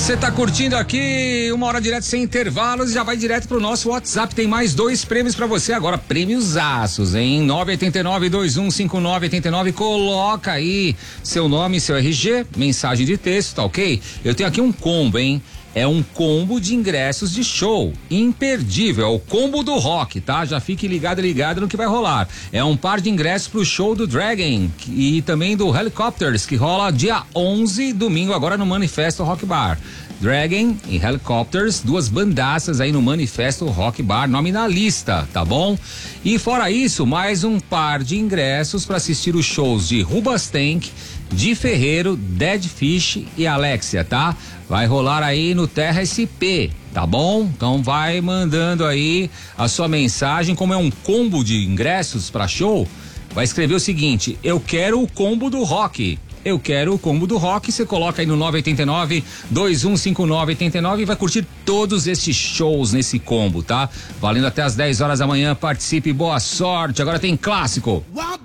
Você tá curtindo aqui uma hora direto sem intervalos, já vai direto pro nosso WhatsApp, tem mais 2 prêmios pra você agora, prêmios aços, hein? 989-2159-89, coloca aí seu nome, seu RG, mensagem de texto, tá ok? Eu tenho aqui um combo, hein? É um combo de ingressos de show, imperdível, é o combo do rock, tá? Já fique ligado no que vai rolar. É um par de ingressos pro show do Dragon e também do Helicopters, que rola dia 11, domingo, agora no Manifesto Rock Bar. Dragon e Helicopters, 2 bandaças aí no Manifesto Rock Bar, nome na lista, tá bom? E fora isso, mais um par de ingressos para assistir os shows de Rubastank, Di Ferreiro, Dead Fish e Alexia, tá? Vai rolar aí no Terra SP, tá bom? Então vai mandando aí a sua mensagem, como é um combo de ingressos para show, vai escrever o seguinte: eu quero o combo do rock. Eu quero o combo do rock, você coloca aí no 989-2159-89 e vai curtir todos esses shows nesse combo, tá? Valendo até as 10 horas da manhã, participe, boa sorte. Agora tem clássico.